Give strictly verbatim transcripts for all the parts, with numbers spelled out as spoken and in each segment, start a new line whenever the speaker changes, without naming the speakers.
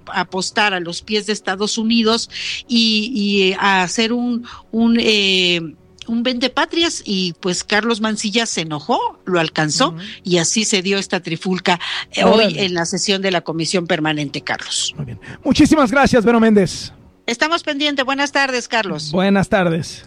apostar a los pies de Estados Unidos y, y a hacer un, un eh, un vendepatrias, y pues Carlos Mancilla se enojó, lo alcanzó, uh-huh. y así se dio esta trifulca eh, hoy en la sesión de la Comisión Permanente, Carlos.
Muy bien. Muchísimas gracias, Vero Méndez.
Estamos pendientes. Buenas tardes, Carlos.
Buenas tardes.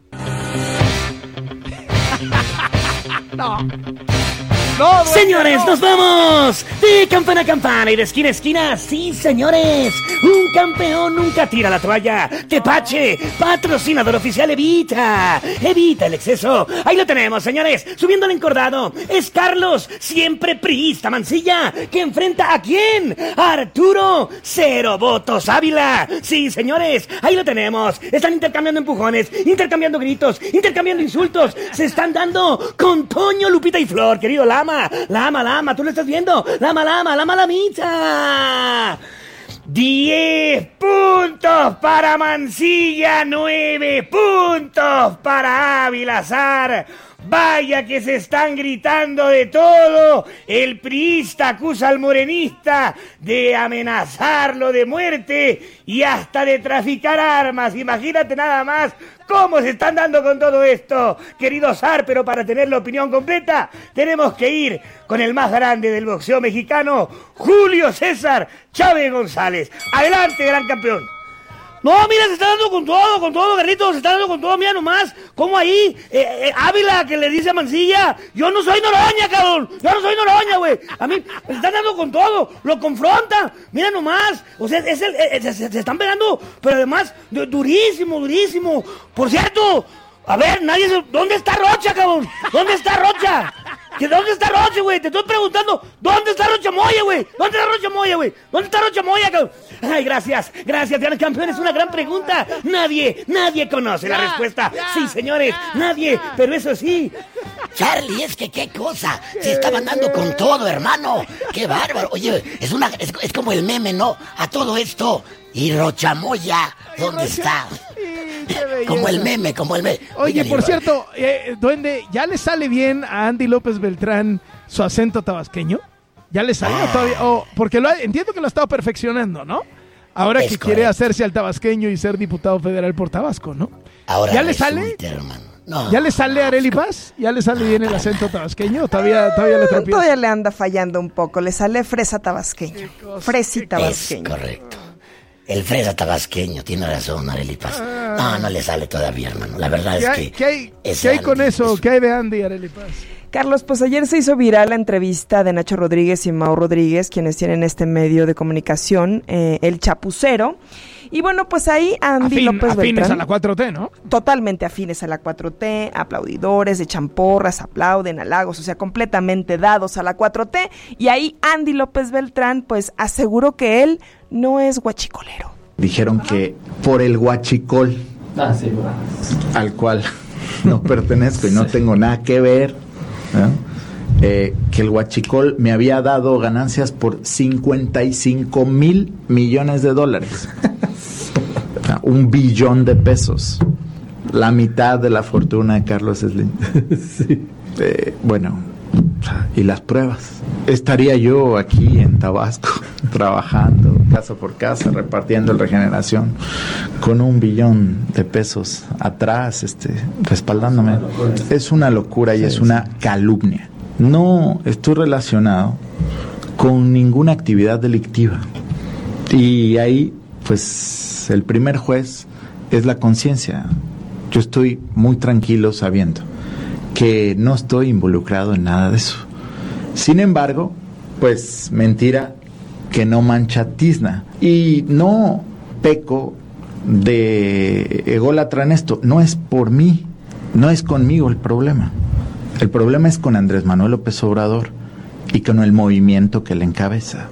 No.
No, señores, no. Nos vamos de campana a campana y de esquina a esquina. Sí, señores, un campeón nunca tira la toalla. Tepache, patrocinador oficial Evita. Evita el exceso. Ahí lo tenemos, señores, subiendo el encordado. Es Carlos, siempre priista Mancilla, que enfrenta ¿a quién? A Arturo Cero Votos Ávila. Sí, señores, ahí lo tenemos. Están intercambiando empujones, intercambiando gritos, intercambiando insultos. Se están dando con Toño, Lupita y Flor, querido Lama. Lama, Lama, ¿tú lo estás viendo? Lama, Lama, Lama, Lamita. Diez puntos para Mancilla, nueve puntos para Ávila Azar. Vaya que se están gritando de todo. El priista acusa al morenista de amenazarlo de muerte y hasta de traficar armas. Imagínate nada más cómo se están dando con todo esto, querido Zar, pero para tener la opinión completa tenemos que ir con el más grande del boxeo mexicano, Julio César Chávez González. Adelante, gran campeón. No, mira, se está dando con todo, con todo, Garrito, se está dando con todo, mira nomás, como ahí, eh, eh, Ávila que le dice a Mancilla, yo no soy Noroña, cabrón, yo no soy Noroña, güey, a mí se están dando con todo, lo confronta, mira nomás, o sea, es el, eh, se, se, se están pegando, pero además, du- durísimo, durísimo, por cierto, a ver, nadie se... ¿Dónde está Rocha, cabrón? ¿Dónde está Rocha? ¿Que ¿Dónde está Rocha, güey? Te estoy preguntando, ¿dónde está Rocha Moya, güey? ¿Dónde está Rocha Moya, güey? ¿Dónde está Rocha Moya, cabrón? Ay, gracias, gracias, gran campeón, es una gran pregunta. Nadie, nadie conoce la respuesta. Sí, señores, nadie, pero eso sí.
Charlie, es que qué cosa, se estaban dando con todo, hermano. Qué bárbaro. Oye, es una, es, es como el meme, ¿no? A todo esto. Y Rocha Moya, ¿dónde está? Como el meme, como el meme.
Oye, por cierto, eh, Duende, ¿ya le sale bien a Andy López Beltrán su acento tabasqueño? ¿Ya le sale ah. todavía? Oh, porque lo ha, entiendo que lo ha estado perfeccionando, ¿no? Ahora es que correcto. Quiere hacerse al tabasqueño y ser diputado federal por Tabasco, ¿no?
Ahora
¿Ya le sale? No. ¿Ya le sale a Arely Paz? ¿Ya le sale bien el acento tabasqueño? ¿Todavía, todavía le tropieza?
Todavía le anda fallando un poco. Le sale fresa tabasqueño. Fresi tabasqueño.
Es correcto. El fresa tabasqueño, tiene razón, Arely Paz. No, no le sale todavía, hermano. La verdad es que...
¿Qué hay, ¿qué hay con eso? Es... ¿Qué hay de Andy, Arely Paz?
Carlos, pues ayer se hizo viral la entrevista de Nacho Rodríguez y Mau Rodríguez, quienes tienen este medio de comunicación, eh, El Chapucero. Y bueno, pues ahí Andy
Afín,
López
afines
Beltrán.
a la cuatro T, ¿no?
Totalmente afines a la cuatro T, aplaudidores, de champorras, aplauden, halagos, o sea, completamente dados a la cuatro T. Y ahí Andy López Beltrán, pues aseguró que él no es guachicolero.
Dijeron que por el guachicol, ah, sí, al cual no pertenezco y no tengo nada que ver, ¿no? Eh, que el huachicol me había dado ganancias por cincuenta y cinco mil millones de dólares. Un billón de pesos. La mitad de la fortuna de Carlos Slim. Sí. Eh, bueno, y las pruebas. Estaría yo aquí en Tabasco, trabajando casa por casa, repartiendo el Regeneración, con un billón de pesos atrás, este, respaldándome. Es una locura y es una calumnia. No estoy relacionado con ninguna actividad delictiva. Y ahí, pues, el primer juez es la conciencia. Yo estoy muy tranquilo sabiendo que no estoy involucrado en nada de eso. Sin embargo, pues, mentira que no mancha tizna. Y no peco de ególatra en esto. No es por mí, no es conmigo el problema. El problema es con Andrés Manuel López Obrador y con el movimiento que le encabeza.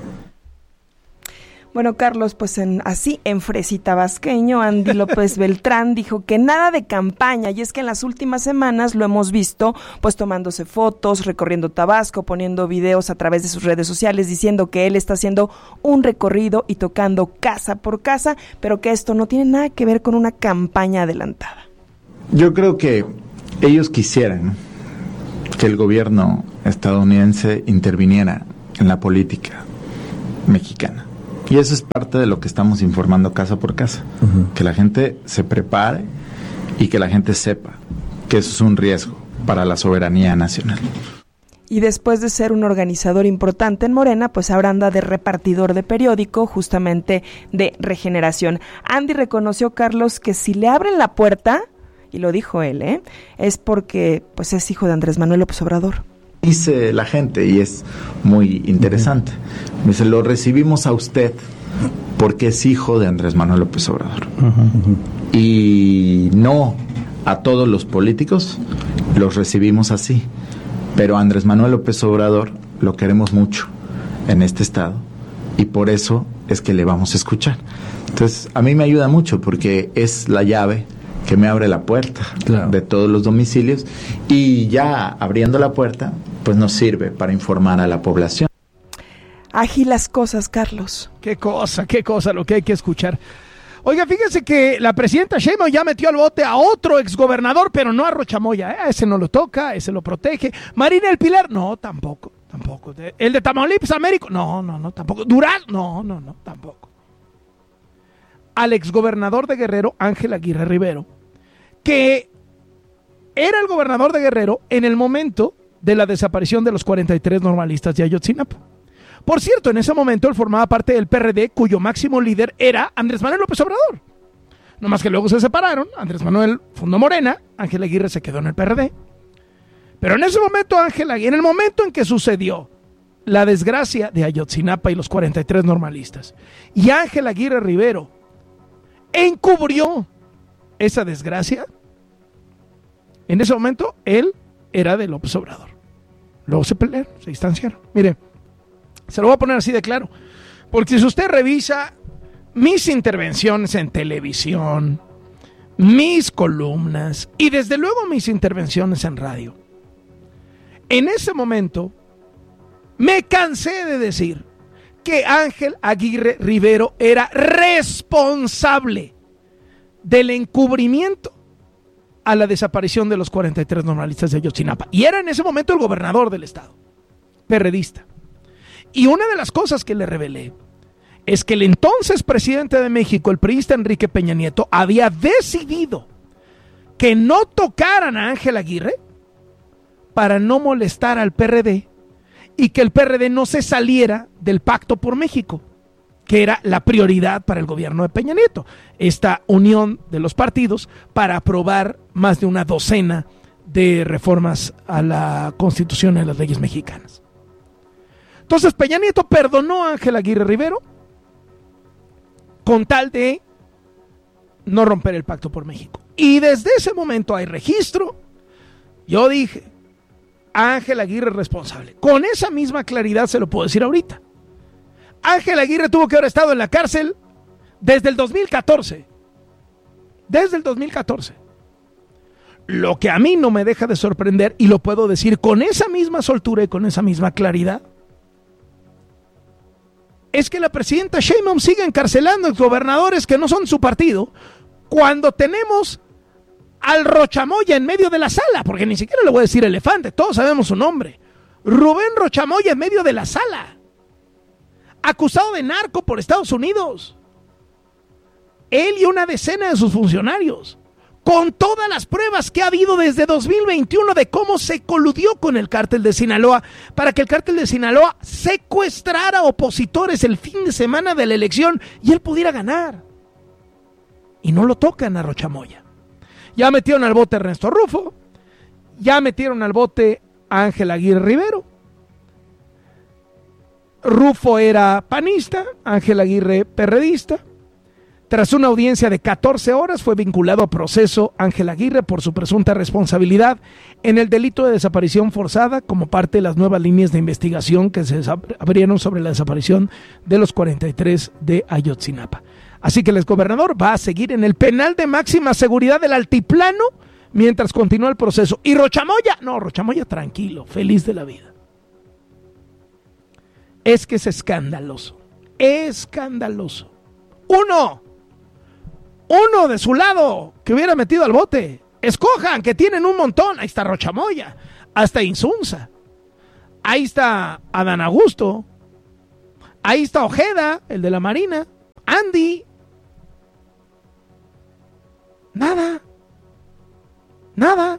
Bueno, Carlos, pues en, así en Fresi Tabasqueño, Andy López Beltrán dijo que nada de campaña, y es que en las últimas semanas lo hemos visto pues tomándose fotos, recorriendo Tabasco, poniendo videos a través de sus redes sociales diciendo que él está haciendo un recorrido y tocando casa por casa, pero que esto no tiene nada que ver con una campaña adelantada.
Yo creo que ellos quisieran, ¿no?, que el gobierno estadounidense interviniera en la política mexicana. Y eso es parte de lo que estamos informando casa por casa. Uh-huh. Que la gente se prepare y que la gente sepa que eso es un riesgo para la soberanía nacional.
Y después de ser un organizador importante en Morena, pues ahora anda de repartidor de periódico, justamente de Regeneración. Andy reconoció, Carlos, que si le abren la puerta, y lo dijo él, ¿eh? es porque pues es hijo de Andrés Manuel López Obrador.
Dice la gente, y es muy interesante, me dice, lo recibimos a usted porque es hijo de Andrés Manuel López Obrador. Uh-huh. Y no a todos los políticos los recibimos así, pero a Andrés Manuel López Obrador lo queremos mucho en este estado y por eso es que le vamos a escuchar. Entonces, a mí me ayuda mucho porque es la llave que me abre la puerta, claro, de todos los domicilios, y ya abriendo la puerta, pues nos sirve para informar a la población.
Ágil las cosas, Carlos.
Qué cosa, qué cosa lo que hay que escuchar. Oiga, fíjense que la presidenta Sheinbaum ya metió al bote a otro exgobernador, pero no a Rochamoya, ¿eh? Ese no lo toca, ese lo protege. Marina del Pilar, no, tampoco, tampoco. El de Tamaulipas, Américo, no, no, no, tampoco. Durán, no, no, no, tampoco. Al exgobernador de Guerrero, Ángel Aguirre Rivero, que era el gobernador de Guerrero en el momento de la desaparición de los cuarenta y tres normalistas de Ayotzinapa. Por cierto, en ese momento él formaba parte del P R D, cuyo máximo líder era Andrés Manuel López Obrador. No más que luego se separaron, Andrés Manuel fundó Morena, Ángel Aguirre se quedó en el P R D. Pero en ese momento, Ángel Aguirre, en el momento en que sucedió la desgracia de Ayotzinapa y los cuarenta y tres normalistas, y Ángel Aguirre Rivero encubrió esa desgracia, en ese momento él era de López Obrador. Luego se pelearon, se distanciaron. Mire, se lo voy a poner así de claro, porque si usted revisa mis intervenciones en televisión, mis columnas y desde luego mis intervenciones en radio, en ese momento me cansé de decir que Ángel Aguirre Rivero era responsable del encubrimiento a la desaparición de los cuarenta y tres normalistas de Ayotzinapa. Y era en ese momento el gobernador del estado, perredista. Y una de las cosas que le revelé es que el entonces presidente de México, el priista Enrique Peña Nieto, había decidido que no tocaran a Ángel Aguirre para no molestar al P R D y que el P R D no se saliera del Pacto por México, que era la prioridad para el gobierno de Peña Nieto, esta unión de los partidos para aprobar más de una docena de reformas a la Constitución y a las leyes mexicanas. Entonces Peña Nieto perdonó a Ángel Aguirre Rivero con tal de no romper el Pacto por México. Y desde ese momento hay registro. Yo dije, Ángel Aguirre es responsable. Con esa misma claridad se lo puedo decir ahorita. Ángel Aguirre tuvo que haber estado en la cárcel desde el dos mil catorce. Desde el dos mil catorce. Lo que a mí no me deja de sorprender, y lo puedo decir con esa misma soltura y con esa misma claridad, es que la presidenta Sheinbaum sigue encarcelando exgobernadores que no son su partido, cuando tenemos al Rochamoya en medio de la sala, porque ni siquiera le voy a decir elefante, todos sabemos su nombre. Rubén Rochamoya en medio de la sala, acusado de narco por Estados Unidos. Él y una decena de sus funcionarios, con todas las pruebas que ha habido desde dos mil veintiuno de cómo se coludió con el cártel de Sinaloa para que el cártel de Sinaloa secuestrara opositores el fin de semana de la elección y él pudiera ganar. Y no lo tocan a Rochamoya. Ya metieron al bote a Ernesto Rufo, ya metieron al bote a Ángel Aguirre Rivero. Rufo era panista, Ángel Aguirre perredista. Tras una audiencia de catorce horas fue vinculado a proceso Ángel Aguirre por su presunta responsabilidad en el delito de desaparición forzada como parte de las nuevas líneas de investigación que se abrieron sobre la desaparición de los cuarenta y tres de Ayotzinapa. Así que el exgobernador va a seguir en el penal de máxima seguridad del Altiplano mientras continúa el proceso. Y Rochamoya, no, Rochamoya tranquilo, feliz de la vida. Es que es escandaloso, escandaloso. Uno, uno de su lado que hubiera metido al bote. Escojan, que tienen un montón. Ahí está Rochamoya, hasta Insunza. Ahí está Adán Augusto. Ahí está Ojeda, el de la Marina. Andy. Nada. Nada.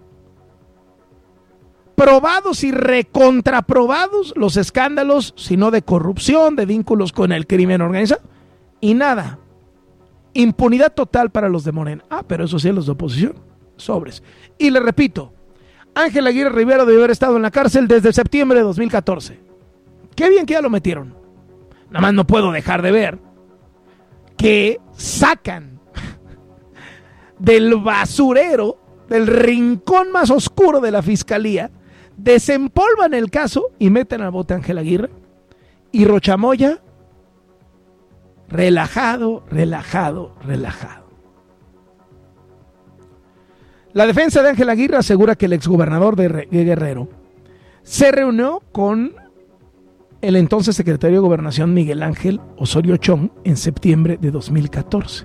Probados y recontraprobados los escándalos, sino de corrupción, de vínculos con el crimen organizado. Y nada. Impunidad total para los de Morena. Ah, pero eso sí, los de oposición. Sobres. Y le repito, Ángel Aguirre Rivera debe haber estado en la cárcel desde septiembre de dos mil catorce. Qué bien que ya lo metieron. Nada más no puedo dejar de ver que sacan del basurero, del rincón más oscuro de la fiscalía, desempolvan el caso y meten al bote a Ángel Aguirre. Y Rochamoya, relajado, relajado, relajado. La defensa de Ángel Aguirre asegura que el exgobernador de Guerrero se reunió con el entonces secretario de Gobernación Miguel Ángel Osorio Chong en septiembre de dos mil catorce.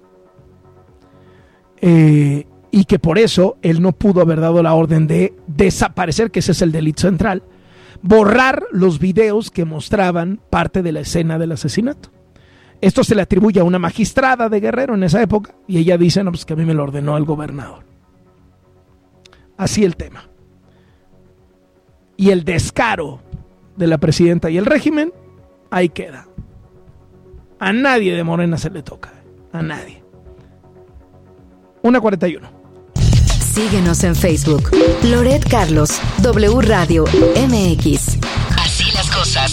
Eh, y que por eso él no pudo haber dado la orden de desaparecer, que ese es el delito central, borrar los videos que mostraban parte de la escena del asesinato. Esto se le atribuye a una magistrada de Guerrero en esa época, y ella dice, no, pues que a mí me lo ordenó el gobernador. Así el tema. Y el descaro de la presidenta y el régimen, ahí queda. A nadie de Morena se le toca. A nadie. una cuarenta y uno.
Síguenos en Facebook. Loret Carlos, W Radio M X. Así las cosas.